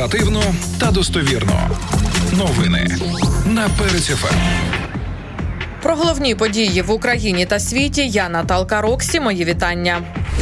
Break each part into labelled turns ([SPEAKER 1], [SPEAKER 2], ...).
[SPEAKER 1] Інформативно та достовірно. Новини на Перець ФМ.
[SPEAKER 2] Про головні події в Україні та світі я Наталка Роксі. Мої вітання.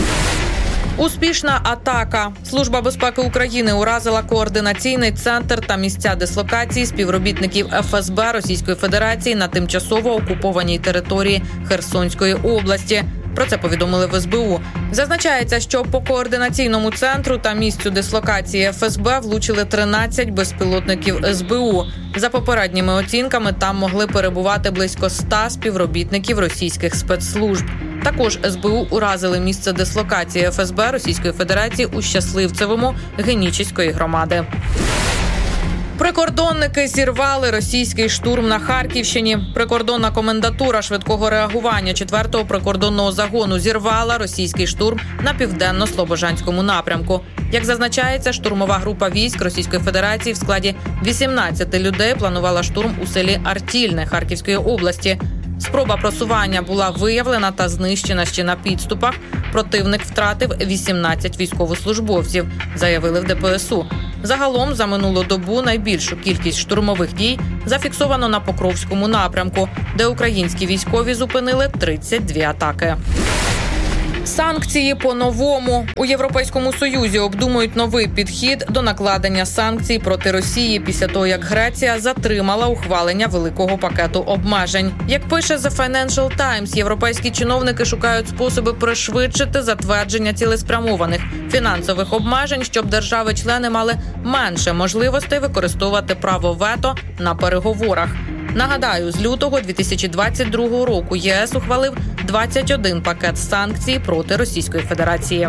[SPEAKER 2] Успішна атака. Служба безпеки України уразила координаційний центр та місця дислокації співробітників ФСБ Російської Федерації на тимчасово окупованій території Херсонської області. Про це повідомили в СБУ. Зазначається, що по координаційному центру та місцю дислокації ФСБ влучили 13 безпілотників СБУ. За попередніми оцінками, там могли перебувати близько 100 співробітників російських спецслужб. Також СБУ уразили місце дислокації ФСБ Російської Федерації у Щасливцевому Генічеської громади. Прикордонники зірвали російський штурм на Харківщині. Прикордонна комендатура швидкого реагування 4-го прикордонного загону зірвала російський штурм на південно-слобожанському напрямку. Як зазначається, штурмова група військ Російської Федерації в складі 18 людей планувала штурм у селі Артільне Харківської області. Спроба просування була виявлена та знищена ще на підступах. Противник втратив 18 військовослужбовців, заявили в ДПСУ. Загалом за минулу добу найбільшу кількість штурмових дій зафіксовано на Покровському напрямку, де українські військові зупинили 32 атаки. Санкції по-новому. У Європейському Союзі обдумують новий підхід до накладення санкцій проти Росії після того, як Греція затримала ухвалення великого пакету обмежень. Як пише The Financial Times, європейські чиновники шукають способи пришвидшити затвердження цілеспрямованих фінансових обмежень, щоб держави-члени мали менше можливостей використовувати право вето на переговорах. Нагадаю, з лютого 2022 року ЄС ухвалив 21 пакет санкцій проти Російської Федерації.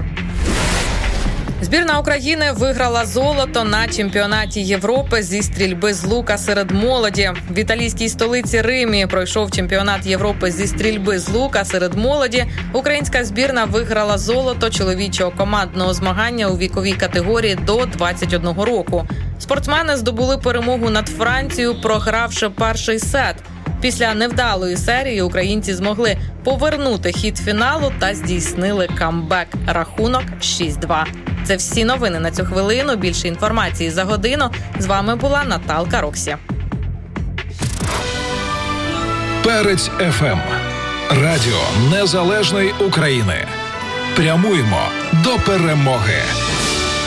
[SPEAKER 2] Збірна України виграла золото на чемпіонаті Європи зі стрільби з лука серед молоді. В італійській столиці Римі пройшов чемпіонат Європи зі стрільби з лука серед молоді. Українська збірна виграла золото чоловічого командного змагання у віковій категорії до 21 року. Спортсмени здобули перемогу над Францією, програвши перший сет. Після невдалої серії українці змогли повернути хід фіналу та здійснили камбек. Рахунок 6-2. Це всі новини на цю хвилину. Більше інформації за годину. З вами була Наталка Роксі.
[SPEAKER 1] Перець ФМ. Радіо Незалежної України. Прямуємо до перемоги.